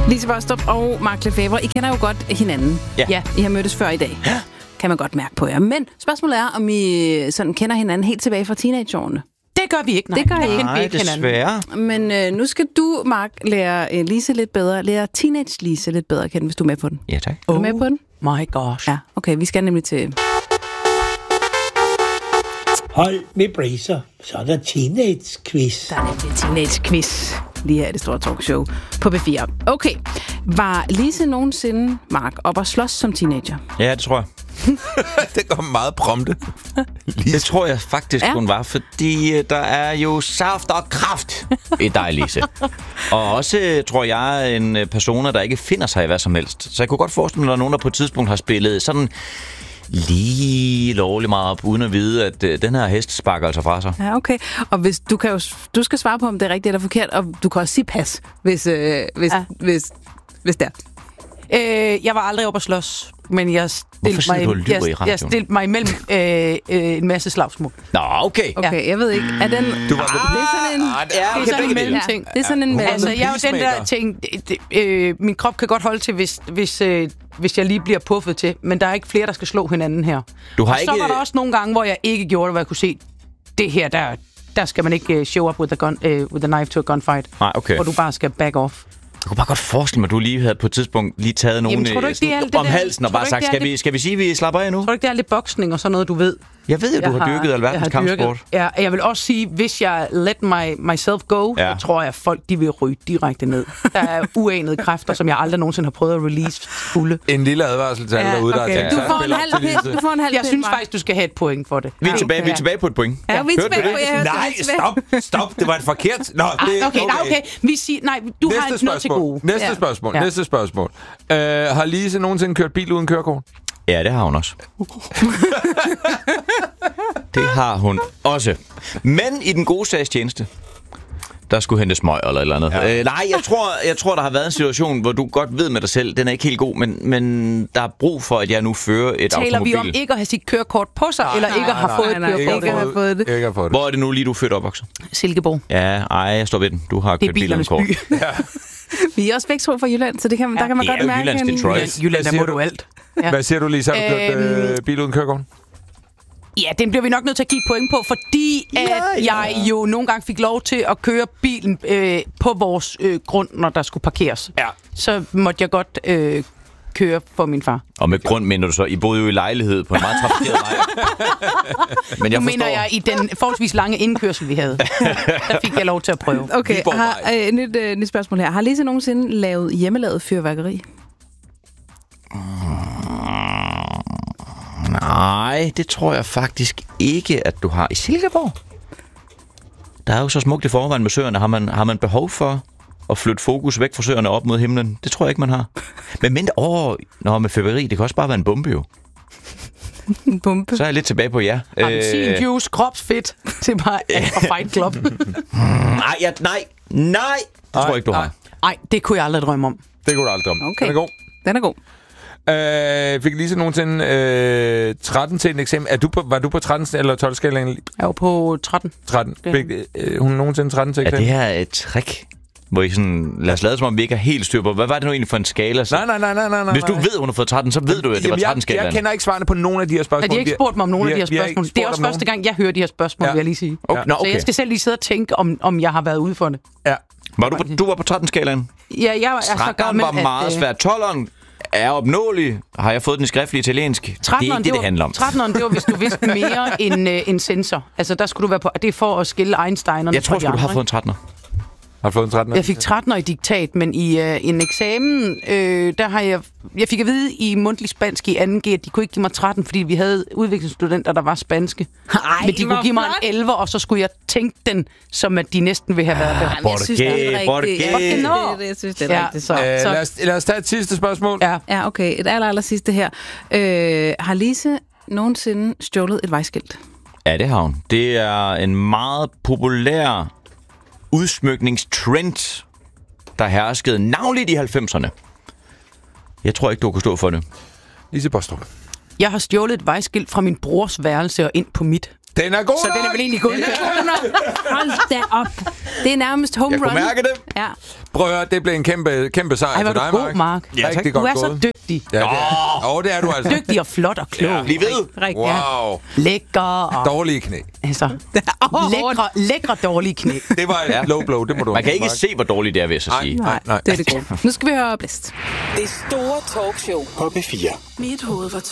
Lise Bostrup og Mark Lefebvre, I kender jo godt hinanden. Ja. I har mødtes før i dag. Ja. Kan man godt mærke på jer. Men spørgsmålet er, om I sådan kender hinanden helt tilbage fra teenageårene. Det gør vi ikke, nej. Det gør I ikke. Nej, desværre. Men nu skal du, Mark, lære Lise lidt bedre. Lære teenage-Lise lidt bedre at kende, hvis du er med på den. Ja, tak. Er du med på den? My gosh. Ja, okay. Vi skal nemlig til... Hold med bracer, så er der teenage-quiz. Der er nemlig teenage-quiz. Lige her i det store talkshow på B4. Okay. Var Lise nogensinde, Mark, op og slås som teenager? Ja, det tror jeg. Det går meget prompte. Det tror jeg faktisk, hun var, fordi der er jo saft og kraft i dig, Lise. Og også, tror jeg, en person, der ikke finder sig i hvad som helst. Så jeg kunne godt forestille mig, at der er nogen, der på et tidspunkt har spillet sådan lige lovligt meget op, uden at vide, at den her hest sparker altså fra sig. Ja, okay. Og hvis du skal svare på, om det er rigtigt eller forkert, og du kan også sige pas, hvis det er. Jeg var aldrig oppe at slås, men jeg stillede mig imellem en masse slagsmål. Nå, okay. Okay, jeg ved ikke. Er den... Du var det er sådan en... Det er sådan en mellemting. Det er sådan en mellem. Altså, jeg er jo den der ting... min krop kan godt holde til, hvis jeg lige bliver puffet til, men der er ikke flere, der skal slå hinanden her. Du har og så var der også nogle gange, hvor jeg ikke gjorde det, hvor jeg kunne se, det her, der skal man ikke show up with a knife to a gunfight. Nej, okay. Hvor du bare skal back off. Jeg kunne bare godt forestille mig, at du lige havde på et tidspunkt lige taget nogen om halsen og bare sagt, skal vi sige, at vi slapper af nu? Tror du ikke, det er lidt boksning og sådan noget, du ved? Jeg ved, at du har dyrket alverdens kampsport. Ja, jeg vil også sige, hvis jeg let myself go, så tror jeg, at folk de vil ryge direkte ned. Der er uanede kræfter, som jeg aldrig nogensinde har prøvet at release fulde. En lille advarsel til alle derude, der okay. Du får en halv Jeg synes faktisk, du skal have et point for det. Vi er tilbage på et point. Ja, vi er tilbage på et Nej, stop. Det var et forkert. Nå, okay. Vi siger, nej, du har noget til gode. Næste spørgsmål. Har Lise nogensinde kørt bil uden kørekort? Ja, det har hun også. Det har hun også. Men i den gode sags tjeneste, der skulle hente smøg eller et eller andet. Ja. Nej, jeg tror, der har været en situation, hvor du godt ved med dig selv, den er ikke helt god, men der er brug for, at jeg nu fører et automobil. Taler vi om ikke at have sit kørekort på sig, eller ikke at have fået et kørekort? Ikke have fået det. Hvor er det nu lige, du er født opvokset? Silkeborg. Ja, jeg står ved den. Du har kørt bil uden kort. Vi er også begge to fra Jylland, så der kan man godt mærke... Jylland, der må du alt. Ja. Hvad siger du, Lise? Har du kørt bil uden kørekort? Ja, den bliver vi nok nødt til at give point på, fordi jeg jo nogle gange fik lov til at køre bilen på vores grund, når der skulle parkeres. Ja. Så måtte jeg godt køre for min far. Og med grund mener du så, I boede jo i lejlighed på en meget trafikeret vej. Men jeg mener jeg i den forholdsvis lange indkørsel, vi havde. Der fik jeg lov til at prøve. Okay, nyt spørgsmål her. Har Lise nogensinde lavet hjemmelavet fyrværkeri? Nej, det tror jeg faktisk ikke, at du har i Silkeborg. Der er jo så smukt i forvejen med søerne. Har man behov for at flytte fokus væk fra søerne op mod himlen? Det tror jeg ikke, man har. Men med fyrværkeri, det kan også bare være en bombe jo. En bombe? Så er jeg lidt tilbage på ja. Appelsin juice, kropsfedt til bare at Fight Club. Nej, det tror jeg ikke, du har. Nej, det kunne jeg aldrig drømme om. Det kunne du aldrig drømme. Okay. Den er god. Fik Lise nogensinde 13 til en eksamen? Var du på 13 eller 12 skalaen? Jeg var på 13. 13. Fik hun nogensinde 13 til eksamen? Er det her et trick? Hvor I sådan, lad os lade som om vi ikke har helt styr på. Hvad var det nu egentlig for en skala? Nej. Hvis du ved, hun har fået 13, så ved du, at det var 13-skalaen. Jeg kender ikke svarene på nogen af de her spørgsmål. De har ikke spurgt mig om nogen af de her spørgsmål. Det er også første gang, jeg hører de her spørgsmål, vil jeg lige sige. Okay. Så jeg skal selv lige sidde og tænke, om jeg har været ude for det. Ja. Du var på 13-skalaen? Ja, jeg er så gammel, var meget svært. 12'eren er opnåelig. Har jeg fået den i skriftlig italiensk? Det er ikke det handler om. 13'eren, det var, hvis du vidste mere end sensor. Altså, der skulle du være på... Det er for at skille Einsteinerne. Jeg tror, du har fået en 13'er. Har fået en 13'er? Jeg fik 13'er i diktat, men i en eksamen, der har jeg fik at vide i mundtlig spansk i 2G, at de kunne ikke give mig 13, fordi vi havde udviklingsstudenter, der var spanske. Men de kunne give mig en 11, og så skulle jeg tænke den, som at de næsten ville have været der. Jeg synes, det er rigtigt. Jeg synes, det er rigtigt. Så. Lad os tage et sidste spørgsmål. Ja, okay. Et aller sidste her. Har Lise nogensinde stjålet et vejskilt? Ja, det har hun. Det er en meget populær udsmykningstrend, der herskede navnligt i 90'erne. Jeg tror ikke, du kan stå for det. Lise Bostrup. Jeg har stjålet et vejskilt fra min brors værelse og ind på mit. Den er god Så den er vel egentlig god. Hold da op. Det er nærmest home Jeg run. kunne mærke det. Ja. Prøv at høre, det blev en kæmpe sejr Ej, hvor for er dig, du god, Mark. Ja, rigtig Du godt er så gået. dygtig. Ja, det er du altså. Dygtig og flot og klog. Ja. Bliv ved. Rigtig. Wow. Lækker og... Dårlige knæ. Altså, lækre dårlige knæ. Det var et low blow, det må du Man kan ikke Mark. se, hvor dårligt det er, vil jeg så sige. Nej. Det er det gode. Nu skal vi høre Blæst. Det store talkshow På P4. Mit hoved var